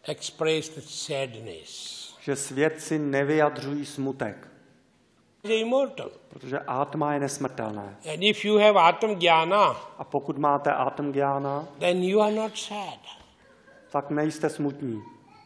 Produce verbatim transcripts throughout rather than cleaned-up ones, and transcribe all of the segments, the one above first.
express the sadness. Že svědci nevyjadřují smutek. They are immortal. Protože átma je nesmrtelné. And if you have Atma Jnana, A pokud máte Atma Jnana, then you are not sad. tak nejste smutní.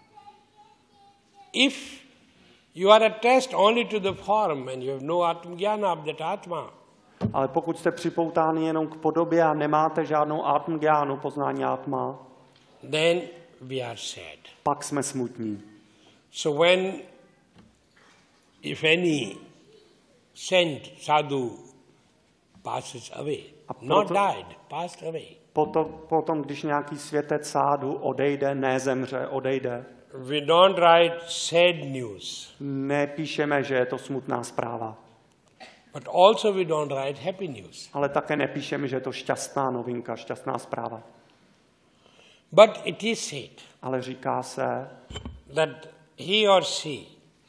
If you are attached only to the form and you have no Atma Jnana of that Atma, Ale pokud jste připoutáni jenom k podobě a nemáte žádnou Atma Jnánu, poznání Atma, then we are sad. pak jsme smutní. So when, if any saint, sadhu passes away, not died, passed away, Potom, potom, když nějaký světec sádu odejde, nezemře, odejde, we don't write sad news, nepíšeme, že je to smutná zpráva. but also we don't write happy news. Ale také nepíšeme, že je to šťastná novinka, šťastná zpráva. But it is said Ale říká se, that he or she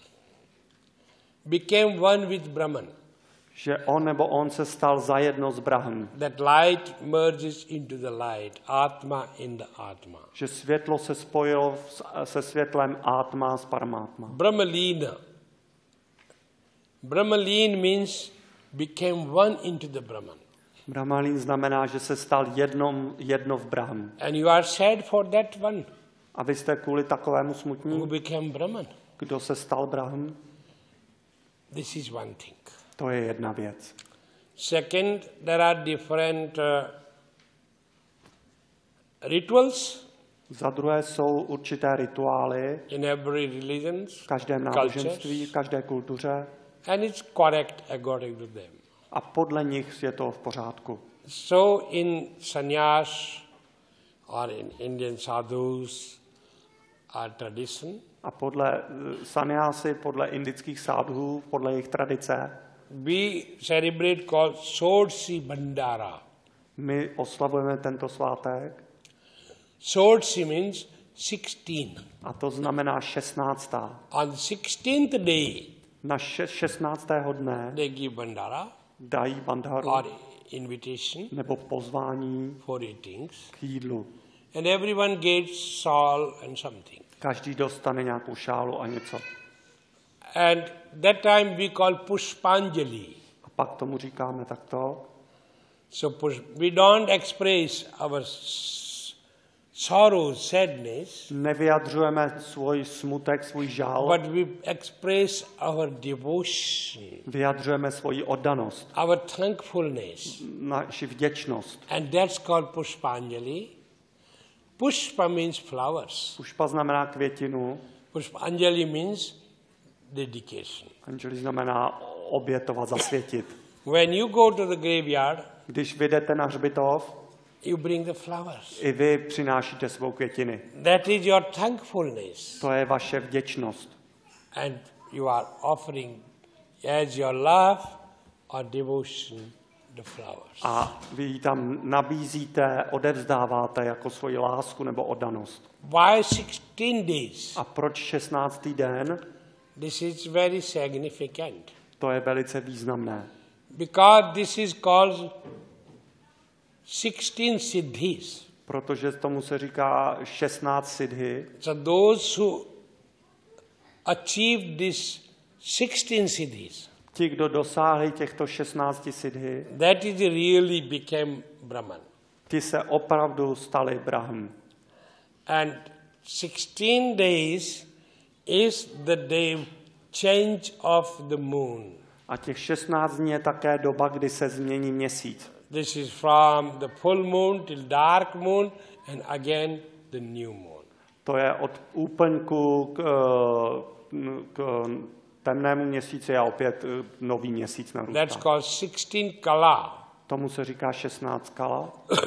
became one with Brahman. že on nebo on se stal zajedno s Brahm. That light merges into the light, Atma in the Atma. Že světlo se spojilo se světlem Atma s Paramatma. Brahmalina. Brahmalin means became one into the Brahman. Brahmalín znamená, že se stal jedno, jedno v Brahm. And you are sad for that one A vy jste kvůli takovému who smutní, became Brahman. kdo se stal Brahm? This is one thing. To je jedna věc. Second, there are different uh, rituals Za druhé jsou určité rituály in every religion, v každém náboženství, v každé kultuře and it's correct according to them. a podle nich je to v pořádku. So in sannyas or in Indian sadhus or tradition, A podle sanyásy, podle indických sádhů, podle jejich tradice, we celebrate called Sodsi Bandara. my oslavujeme tento svátek Sodsi means sixteen. a to znamená šestnáctá. On the sixteenth day, Na še- šestnáctého dne they give Bandara dají bandharu or invitation nebo pozvání for eatings, k jídlu. and everyone gets sal and something. Každý dostane nějakou šálu a něco. And that time we call Pushpanjali. A pak tomu říkáme takto. So push, we don't express our s- sorrow, sadness, Nevyjadřujeme svůj smutek, svůj žál, but we express our devotion, vyjadřujeme svoji oddanost, our thankfulness. naši vděčnost. And that's called Pushpanjali. Pushpa means flowers. Pušpa znamená květinu, Pushpanjali means dedication. anjali znamená obětovat, zasvětit. When you go to the graveyard, Když vyjdete na hřbitov, you bring the flowers. i vy přinášíte svou květiny. That is your thankfulness. To je vaše vděčnost. And you are offering as your love or devotion the flowers. A vy ji tam nabízíte, odevzdáváte jako svoji lásku nebo oddanost. Why sixteen days? A proč šestnáctý den? This is very significant. To je velice významné. Because this is called sixteen siddhis. Protože tomu se říká šestnáct siddhi. So those who achieved this sixteen siddhis, Ti, kdo dosáhli těchto šestnácti siddhi, that is really became Brahman. ti se opravdu stali Brahm. And sixteen days is the day change of the moon. A těch šestnáct dní je také doba, kdy se změní měsíc. This is from the full moon till dark moon and again the new moon. To je od úplňku k, k temnému měsíci a opět nový měsíc That's narůstá. called sixteen kala. Tomu se říká šestnáct kala.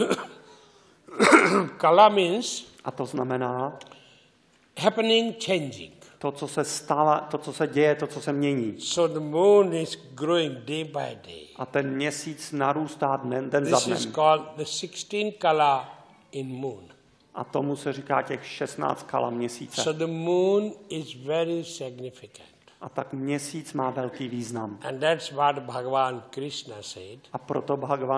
Kala means A to znamená happening, changing. to, co se stává, to, co se děje, to, co se mění. So the moon is growing day by day. A ten měsíc narůstá den, den za This is dnem. called the sixteen kala in moon. A tomu se říká těch šestnáct kala měsíce. So the moon is very significant. A tak měsíc má velký význam. And that's what Bhagavan Krishna said. A proto Bhagavan